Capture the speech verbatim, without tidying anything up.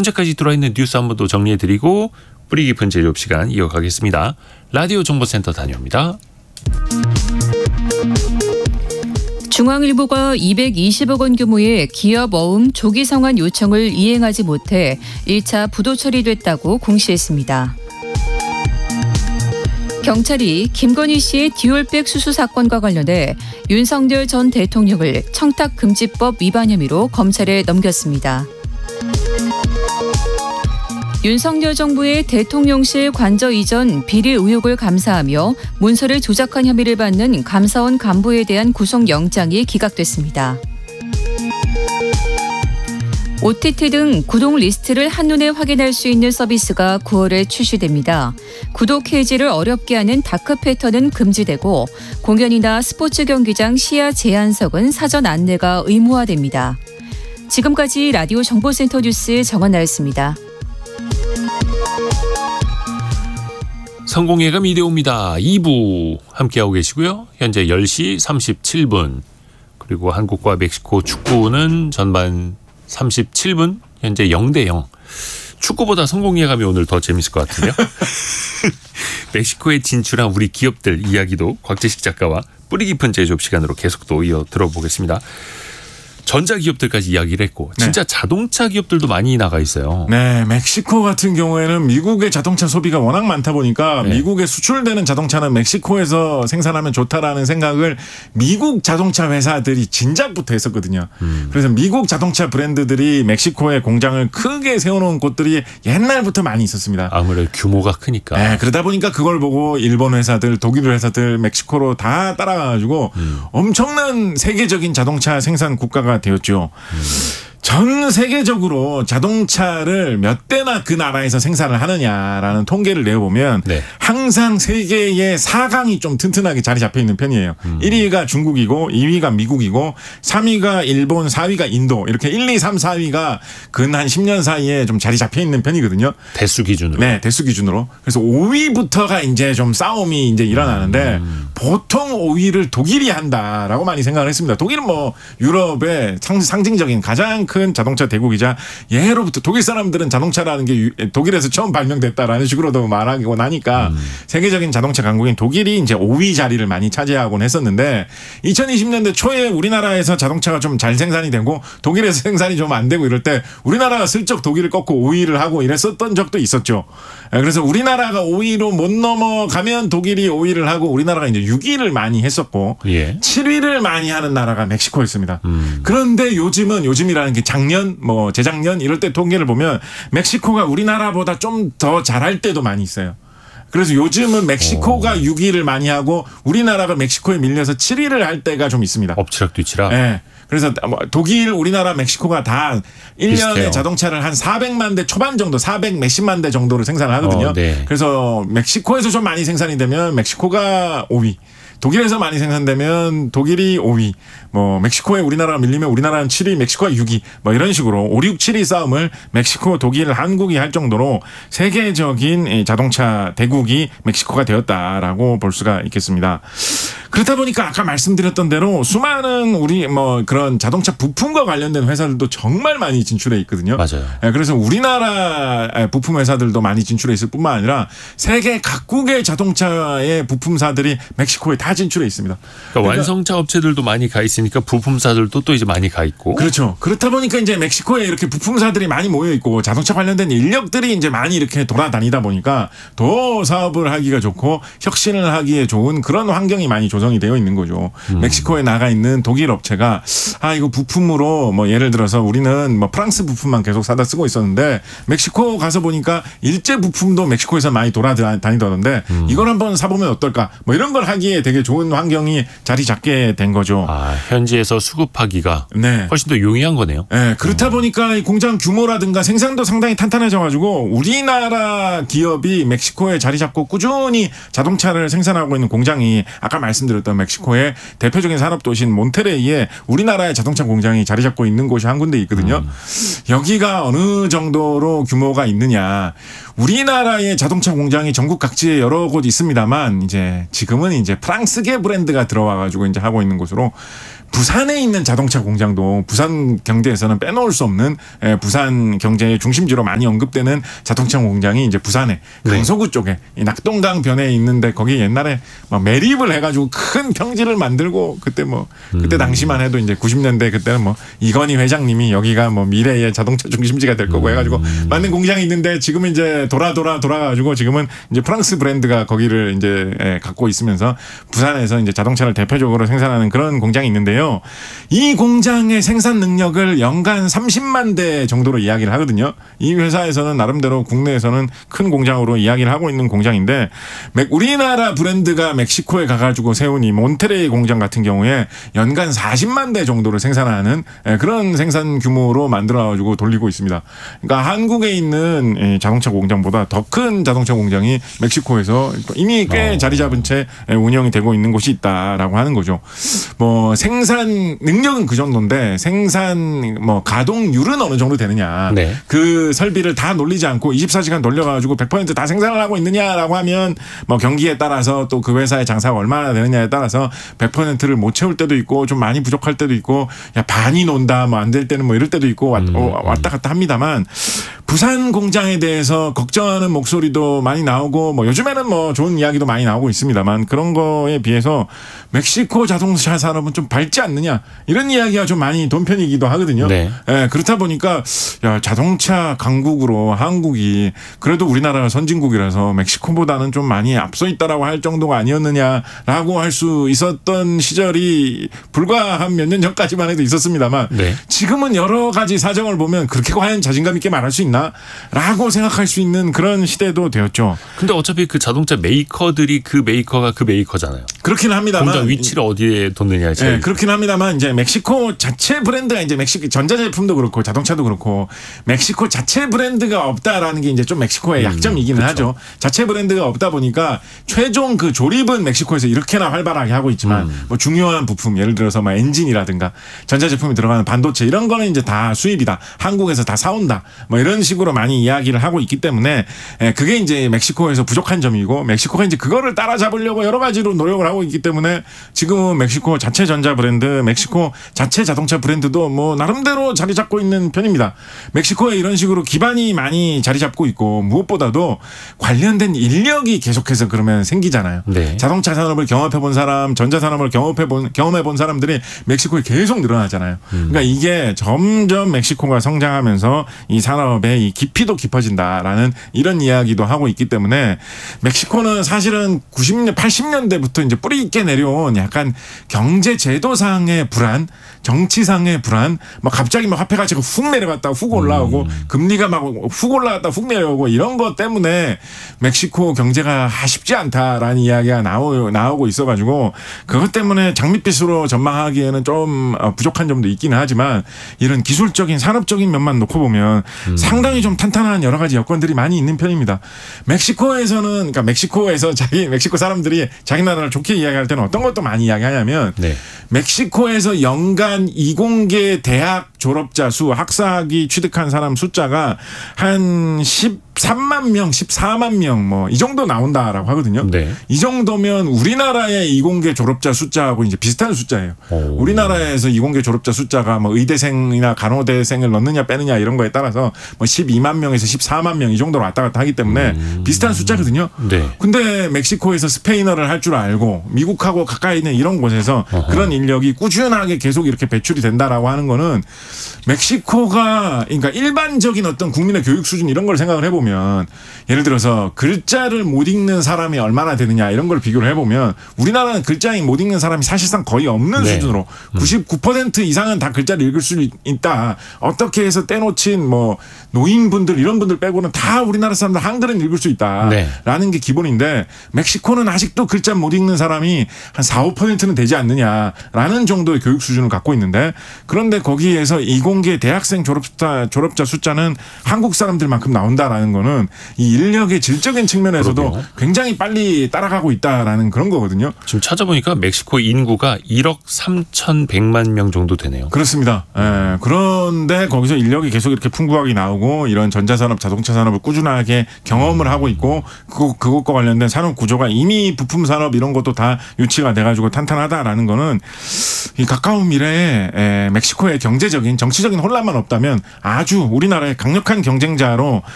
현재까지 들어있는 뉴스 한 번 더 정리해드리고 뿌리 깊은 제조업 시간 이어가겠습니다. 라디오 정보센터 다녀옵니다. 중앙일보가 이백이십억 원 규모의 기업 어음 조기 성환 요청을 이행하지 못해 일 차 부도 처리됐다고 공시했습니다. 경찰이 김건희 씨의 디올백 수수 사건과 관련해 윤석열 전 대통령을 청탁금지법 위반 혐의로 검찰에 넘겼습니다. 윤석열 정부의 대통령실 관저 이전 비리 의혹을 감사하며 문서를 조작한 혐의를 받는 감사원 간부에 대한 구속영장이 기각됐습니다. 오티티 등 구독 리스트를 한눈에 확인할 수 있는 서비스가 구월에 출시됩니다. 구독 해지를 어렵게 하는 다크 패턴은 금지되고 공연이나 스포츠 경기장 시야 제한석은 사전 안내가 의무화됩니다. 지금까지 라디오 정보센터 뉴스 정원나였습니다. 성공예감 이대호입니다. 이 부 함께하고 계시고요. 현재 열 시 삼십칠 분. 그리고 한국과 멕시코 축구는 전반 삼십칠 분. 현재 영 대 영. 축구보다 성공예감이 오늘 더 재밌을 것 같은데요. 멕시코에 진출한 우리 기업들 이야기도 곽재식 작가와 뿌리 깊은 제조업 시간으로 계속 또 이어 들어보겠습니다. 전자기업들까지 이야기를 했고 진짜 네. 자동차 기업들도 많이 나가 있어요. 네, 멕시코 같은 경우에는 미국의 자동차 소비가 워낙 많다 보니까 네. 미국에 수출되는 자동차는 멕시코에서 생산하면 좋다라는 생각을 미국 자동차 회사들이 진작부터 했었거든요. 음. 그래서 미국 자동차 브랜드들이 멕시코에 공장을 크게 세워놓은 곳들이 옛날부터 많이 있었습니다. 아무래도 규모가 크니까. 네, 그러다 보니까 그걸 보고 일본 회사들, 독일 회사들 멕시코로 다 따라가가지고 음. 엄청난 세계적인 자동차 생산 국가가 되었죠. 음. 전 세계적으로 자동차를 몇 대나 그 나라에서 생산을 하느냐라는 통계를 내어보면 네. 항상 세계의 사 강이 좀 튼튼하게 자리 잡혀 있는 편이에요. 음. 일 위가 중국이고 이 위가 미국이고 삼 위가 일본, 사 위가 인도 이렇게 일, 이, 삼, 사 위가 근 한 십 년 사이에 좀 자리 잡혀 있는 편이거든요. 대수 기준으로. 네, 대수 기준으로. 그래서 오 위부터가 이제 좀 싸움이 이제 일어나는데 음. 보통 오 위를 독일이 한다라고 많이 생각을 했습니다. 독일은 뭐 유럽의 상징적인 가장 큰 자동차 대국이자 예로부터 독일 사람들은 자동차라는 게 독일에서 처음 발명됐다라는 식으로도 말하고 나니까 음. 세계적인 자동차 강국인 독일이 이제 오 위 자리를 많이 차지하곤 했었는데 이천이십 년대 초에 우리나라에서 자동차가 좀 잘 생산이 되고 독일에서 생산이 좀 안 되고 이럴 때 우리나라가 슬쩍 독일을 꺾고 오 위를 하고 이랬었던 적도 있었죠. 그래서 우리나라가 오 위로 못 넘어가면 독일이 오 위를 하고 우리나라가 이제 육 위를 많이 했었고 예. 칠 위를 많이 하는 나라가 멕시코였습니다. 음. 그런데 요즘은 요즘이라는 게 작년 뭐 재작년 이럴 때 통계를 보면 멕시코가 우리나라보다 좀 더 잘할 때도 많이 있어요. 그래서 요즘은 멕시코가 오. 육 위를 많이 하고 우리나라가 멕시코에 밀려서 칠 위를 할 때가 좀 있습니다. 엎치락 뒤치락. 네. 그래서 독일, 우리나라, 멕시코가 다 일 년에 비슷해요. 자동차를 한 사백만 대 초반 정도, 사백 몇십만 대 정도를 생산을 하거든요. 어, 네. 그래서 멕시코에서 좀 많이 생산이 되면 멕시코가 오 위. 독일에서 많이 생산되면 독일이 오 위, 뭐 멕시코에 우리나라가 밀리면 우리나라는 칠 위, 멕시코가 육 위, 뭐 이런 식으로 오, 육, 칠 위 싸움을 멕시코, 독일, 한국이 할 정도로 세계적인 자동차 대국이 멕시코가 되었다라고 볼 수가 있겠습니다. 그렇다 보니까 아까 말씀드렸던 대로 수많은 우리 뭐 그런 자동차 부품과 관련된 회사들도 정말 많이 진출해 있거든요. 맞아요. 그래서 우리나라 부품 회사들도 많이 진출해 있을 뿐만 아니라 세계 각국의 자동차의 부품사들이 멕시코에 다 진출해 있습니다. 그러니까 그러니까 완성차 업체들도 많이 가 있으니까 부품사들도 또 이제 많이 가 있고. 그렇죠. 그렇다 보니까 이제 멕시코에 이렇게 부품사들이 많이 모여 있고 자동차 관련된 인력들이 이제 많이 이렇게 돌아다니다 보니까 더 사업을 하기가 좋고 혁신을 하기에 좋은 그런 환경이 많이 조성이 되어 있는 거죠. 음. 멕시코에 나가 있는 독일 업체가 아 이거 부품으로 뭐 예를 들어서 우리는 뭐 프랑스 부품만 계속 사다 쓰고 있었는데 멕시코 가서 보니까 일제 부품도 멕시코에서 많이 돌아다니던데 음. 이걸 한번 사보면 어떨까? 뭐 이런 걸 하기에 되게 좋은 환경이 자리 잡게 된 거죠. 아, 현지에서 수급하기가 네. 훨씬 더 용이한 거네요. 네, 그렇다 음. 보니까 이 공장 규모라든가 생산도 상당히 탄탄해져가지고 우리나라 기업이 멕시코에 자리 잡고 꾸준히 자동차를 생산하고 있는 공장이 아까 말씀드렸던 멕시코의 대표적인 산업도시인 몬테레이에 우리나라의 자동차 공장이 자리 잡고 있는 곳이 한 군데 있거든요. 음. 여기가 어느 정도로 규모가 있느냐. 우리나라의 자동차 공장이 전국 각지에 여러 곳 있습니다만 이제 지금은 이제 프랑스계 브랜드가 들어와가지고 이제 하고 있는 곳으로 부산에 있는 자동차 공장도 부산 경제에서는 빼놓을 수 없는 부산 경제의 중심지로 많이 언급되는 자동차 공장이 이제 부산에 강서구 네. 쪽에 이 낙동강 변에 있는데 거기 옛날에 막 매립을 해가지고 큰 평지를 만들고 그때 뭐 그때 당시만 해도 이제 구십 년대 그때는 뭐 이건희 회장님이 여기가 뭐 미래의 자동차 중심지가 될 거고 해가지고 만든 공장이 있는데 지금은 이제 돌아 돌아 돌아가지고 지금은 이제 프랑스 브랜드가 거기를 이제 갖고 있으면서 부산에서 이제 자동차를 대표적으로 생산하는 그런 공장이 있는데요. 이 공장의 생산 능력을 연간 삼십만 대 정도로 이야기를 하거든요. 이 회사에서는 나름대로 국내에서는 큰 공장으로 이야기를 하고 있는 공장인데 우리나라 브랜드가 멕시코에 가가지고 세운 이 몬테레이 공장 같은 경우에 연간 사십만 대 정도를 생산하는 그런 생산 규모로 만들어가지고 돌리고 있습니다. 그러니까 한국에 있는 자동차 공장보다 더 큰 자동차 공장이 멕시코에서 이미 꽤 어. 자리 잡은 채 운영이 되고 있는 곳이 있다라고 하는 거죠. 뭐 생산 능력은 그 정도인데 생산 뭐 가동률은 어느 정도 되느냐. 네. 그 설비를 다 놀리지 않고 이십사 시간 돌려가지고 백 퍼센트 다 생산을 하고 있느냐라고 하면 뭐 경기에 따라서 또 그 회사의 장사가 얼마나 되느냐에 따라서 백 퍼센트를 못 채울 때도 있고 좀 많이 부족할 때도 있고 야 반이 논다 뭐 안 될 때는 뭐 이럴 때도 있고 왔, 음, 음. 왔다 갔다 합니다만 부산 공장에 대해서 걱정하는 목소리도 많이 나오고 뭐 요즘에는 뭐 좋은 이야기도 많이 나오고 있습니다만 그런 거에 비해서 멕시코 자동차 산업은 좀 밝지 않느냐 이런 이야기가 좀 많이 돈편이기도 하거든요. 네. 예, 그렇다 보니까 야, 자동차 강국으로 한국이 그래도 우리나라가 선진국이라서 멕시코보다는 좀 많이 앞서 있다라고 할 정도가 아니었느냐라고 할 수 있었던 시절이 불과 한 몇 년 전까지만 해도 있었습니다만 네. 지금은 여러 가지 사정을 보면 그렇게 과연 자신감 있게 말할 수 있나? 라고 생각할 수 있는 그런 시대도 되었죠. 근데 어차피 그 자동차 메이커들이 그 메이커가 그 메이커잖아요. 그렇긴 합니다만. 공장 위치를 어디에 뒀느냐. 네, 그렇긴 합니다만 이제 멕시코 자체 브랜드가 이제 멕시코 전자제품도 그렇고 자동차도 그렇고 멕시코 자체 브랜드가 없다라는 게 이제 좀 멕시코의 음, 약점이기는 그렇죠. 하죠. 자체 브랜드가 없다 보니까 최종 그 조립은 멕시코에서 이렇게나 활발하게 하고 있지만 음. 뭐 중요한 부품 예를 들어서 뭐 엔진이라든가 전자제품이 들어가는 반도체 이런 거는 이제 다 수입이다. 한국에서 다 사온다. 뭐 이런 식으로 많이 이야기를 하고 있기 때문에 그게 이제 멕시코에서 부족한 점이고 멕시코가 이제 그거를 따라잡으려고 여러 가지로 노력을 하고 있기 때문에 지금은 멕시코 자체 전자 브랜드, 멕시코 자체 자동차 브랜드도 뭐 나름대로 자리 잡고 있는 편입니다. 멕시코에 이런 식으로 기반이 많이 자리 잡고 있고 무엇보다도 관련된 인력이 계속해서 그러면 생기잖아요. 네. 자동차 산업을 경험해 본 사람, 전자 산업을 경험해 본 경험해 본 사람들이 멕시코에 계속 늘어나잖아요. 음. 그러니까 이게 점점 멕시코가 성장하면서 이 산업의 이 깊이도 깊어진다라는 이런 이야기도 하고 있기 때문에 멕시코는 사실은 구십 년, 팔십 년대부터 이제 뿌리 있게 내려온 약간 경제 제도상의 불안, 정치상의 불안, 막 갑자기 막 화폐가 지금 훅 내려갔다 훅 올라오고 음. 금리가 막 훅 올라갔다 훅 내려오고 이런 것 때문에 멕시코 경제가 쉽지 않다라는 이야기가 나오, 나오고 있어가지고 그것 때문에 장밋빛으로 전망하기에는 좀 부족한 점도 있기는 하지만 이런 기술적인 산업적인 면만 놓고 보면 음. 상당히 좀 탄탄한 여러 가지 여건들이 많이 있는 편입니다. 멕시코에서는 그러니까 멕시코에서 자기 멕시코 사람들이 자기 나라를 좋게 이야기할 때는 어떤 것도 많이 이야기하냐면 네. 멕시코에서 연간 이공계 대학 졸업자 수 학사학위 취득한 사람 숫자가 한 십삼만 명, 십사만 명 뭐 이 정도 나온다라고 하거든요. 네. 이 정도면 우리나라의 이공계 졸업자 숫자하고 이제 비슷한 숫자예요. 오. 우리나라에서 이공계 졸업자 숫자가 뭐 의대생이나 간호대생을 넣느냐 빼느냐 이런 거에 따라서 뭐 십이만 명에서 십사만 명 이 정도로 왔다 갔다 하기 때문에 음. 비슷한 숫자거든요. 네. 근데 멕시코에서 스페인어를 할 줄 알고 미국하고 가까이 있는 이런 곳에서 어허. 그런 인력이 꾸준하게 계속 이렇게 배출이 된다라고 하는 거는 멕시코가 그러니까 일반적인 어떤 국민의 교육 수준 이런 걸 생각을 해보면 예를 들어서 글자를 못 읽는 사람이 얼마나 되느냐 이런 걸 비교를 해보면 우리나라는 글자를 못 읽는 사람이 사실상 거의 없는 네. 수준으로 음. 구십구 퍼센트 이상은 다 글자를 읽을 수 있다. 어떻게 해서 떼놓친 뭐 노인분들 이런 분들 빼고는 다 우리나라 사람들 한글은 읽을 수 있다라는 네. 게 기본인데 멕시코는 아직도 글자 못 읽는 사람이 한 사, 오 퍼센트는 되지 않느냐라는 정도의 교육 수준을 갖고 있는데 그런데 거기에서 이공계 대학생 졸업자, 졸업자 숫자는 한국 사람들만큼 나온다라는 거는 이 인력의 질적인 측면에서도 그러게요. 굉장히 빨리 따라가고 있다라는 그런 거거든요. 지금 찾아보니까 멕시코 인구가 일억 삼천백만 명 정도 되네요. 그렇습니다. 예, 그런데 거기서 인력이 계속 이렇게 풍부하게 나오고 이런 전자산업, 자동차 산업을 꾸준하게 경험을 하고 있고 그, 그것과 관련된 산업 구조가 이미 부품 산업 이런 것도 다 유치가 돼가지고 탄탄하다라는 거는 이 가까운 미래에 에, 멕시코의 경제적인 정치적인 혼란만 없다면 아주 우리나라의 강력한 경쟁자로